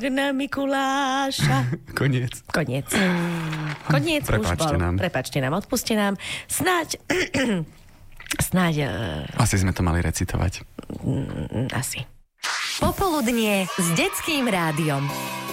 Na Mikuláša. Koniec. Koniec Prepáčte už bol. nám. Prepáčte nám, odpuste nám. Snáď... Asi sme to mali recitovať. Asi. Popoludnie s Detským rádiom.